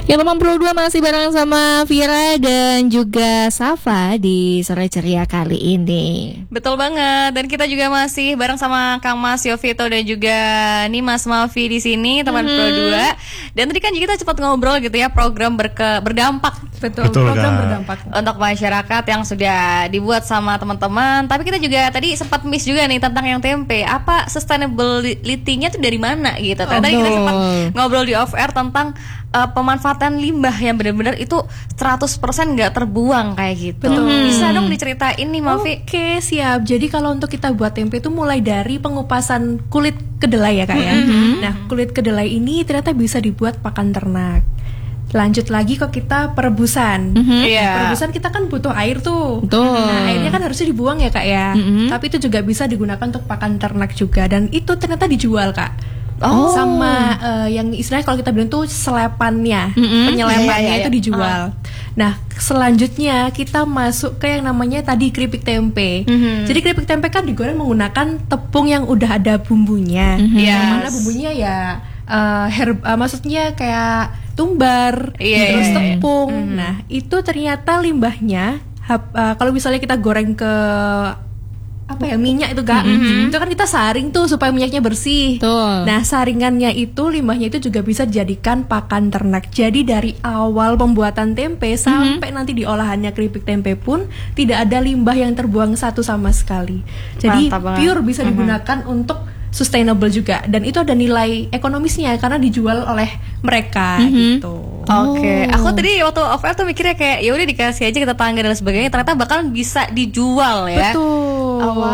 Yang 82 masih bareng sama Vira dan juga Safa di Sore Ceria kali ini. Betul banget. Dan kita juga masih bareng sama Kang Mas Yovito dan juga nih Mas Malvi di sini, teman Pro 2. Dan tadi kan kita sempat ngobrol gitu ya, program berdampak. Betul program berdampak untuk masyarakat yang sudah dibuat sama teman-teman. Tapi kita juga tadi sempat miss juga nih tentang yang tempe. Apa sustainability-nya tuh dari mana gitu. Tadi kita sempat ngobrol di off air tentang pemanfaatan limbah yang benar-benar itu 100% nggak terbuang kayak gitu. Bisa dong diceritain nih Malvi? Oke, siap. Jadi kalau untuk kita buat tempe itu mulai dari pengupasan kulit kedelai ya Kak ya. Nah, kulit kedelai ini ternyata bisa dibuat pakan ternak. Lanjut lagi kok kita perebusan. Perebusan kita kan butuh air tuh. Nah, airnya kan harusnya dibuang ya Kak ya. Tapi itu juga bisa digunakan untuk pakan ternak juga. Dan itu ternyata dijual Kak. Sama yang istilahnya kalau kita bilang tuh selepannya, penyelepannya itu dijual. Nah, selanjutnya kita masuk ke yang namanya tadi keripik tempe. Jadi keripik tempe kan digoreng menggunakan tepung yang udah ada bumbunya. Yang mana bumbunya ya maksudnya kayak tumbar, terus tepung. Nah, itu ternyata limbahnya kalau misalnya kita goreng ke minyak itu Kak, itu kan kita saring tuh supaya minyaknya bersih. Nah, saringannya itu, limbahnya itu juga bisa dijadikan pakan ternak. Jadi dari awal pembuatan tempe sampai nanti di olahannya keripik tempe pun tidak ada limbah yang terbuang satu sama sekali. Jadi pure bisa digunakan untuk sustainable juga, dan itu ada nilai ekonomisnya karena dijual oleh mereka gitu. Oke, aku tadi waktu off air tuh mikirnya kayak ya udah dikasih aja ke tetangga dan sebagainya, ternyata bakal bisa dijual ya. Betul.